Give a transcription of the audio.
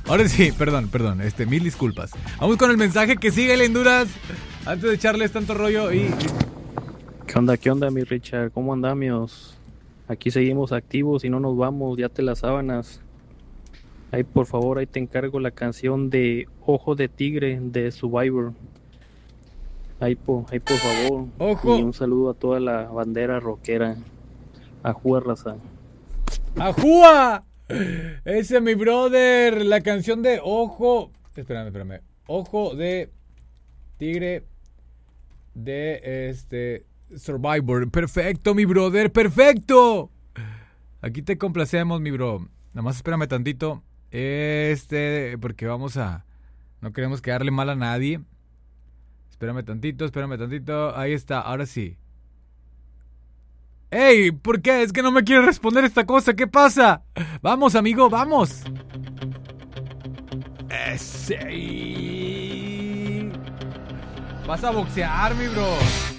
Ahora sí, perdón, mil disculpas. Vamos con el mensaje que sigue, Lenduras. Antes de echarles tanto rollo y... Qué onda, mi Richard? ¿Cómo andamios? Aquí seguimos activos y no nos vamos, ya te las sábanas. Ahí, por favor, ahí te encargo la canción de Ojo de Tigre de Survivor. Ahí por favor. Y Ojo. un saludo a toda la bandera rockera. Ajúa, raza. ¡Ajúa! Ese, mi brother. La canción de Ojo... Espérame. Ojo de Tigre de Survivor. Perfecto, mi brother, perfecto. Aquí te complacemos, mi bro. Nada más espérame tantito. Porque vamos a... No queremos quedarle mal a nadie. Espérame tantito. Ahí está, ahora sí. ¡Ey! ¿Por qué? Es que no me quiere responder esta cosa. ¿Qué pasa? Vamos, amigo, vamos. Ese. Vas a boxear, mi bro.